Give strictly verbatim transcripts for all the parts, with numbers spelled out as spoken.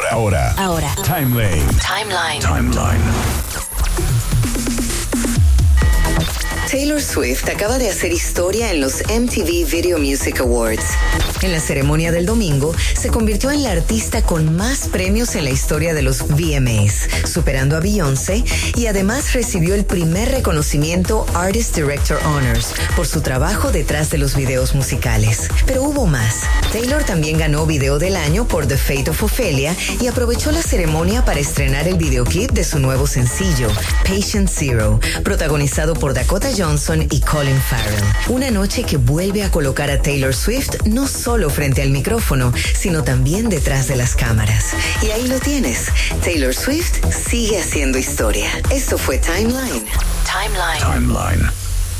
Ahora, ahora. Ahora. Timeline. Timeline. Timeline. Taylor Swift acaba de hacer historia en los M T V Video Music Awards. En la ceremonia del domingo, se convirtió en la artista con más premios en la historia de los V M As, superando a Beyoncé, y además recibió el primer reconocimiento Artist Director Honors por su trabajo detrás de los videos musicales. Pero hubo más. Taylor también ganó Video del Año por The Fate of Ophelia y aprovechó la ceremonia para estrenar el videoclip de su nuevo sencillo, Patient Zero, protagonizado por Dakota Johnson y Colin Farrell. Una noche que vuelve a colocar a Taylor Swift no solo frente al micrófono, sino también detrás de las cámaras. Y ahí lo tienes. Taylor Swift sigue haciendo historia. Esto fue Timeline. Timeline. Timeline.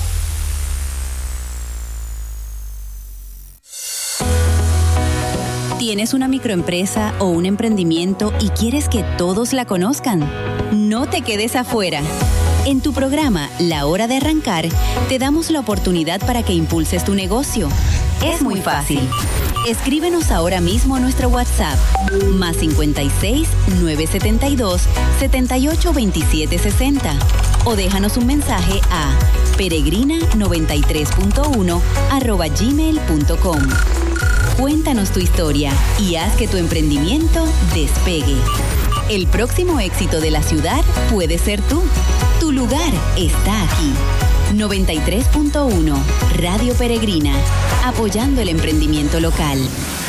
¿Tienes una microempresa o un emprendimiento y quieres que todos la conozcan? No te quedes afuera. En tu programa La Hora de Arrancar, te damos la oportunidad para que impulses tu negocio. Es muy fácil. Escríbenos ahora mismo a nuestro WhatsApp, más cincuenta y seis, novecientos setenta y dos, setenta y ocho, veintisiete sesenta, o déjanos un mensaje a peregrina noventa y tres punto uno arroba gmail punto com. Cuéntanos tu historia y haz que tu emprendimiento despegue. El próximo éxito de la ciudad puede ser tú. Tu lugar está aquí. noventa y tres punto uno Radio Peregrina, apoyando el emprendimiento local.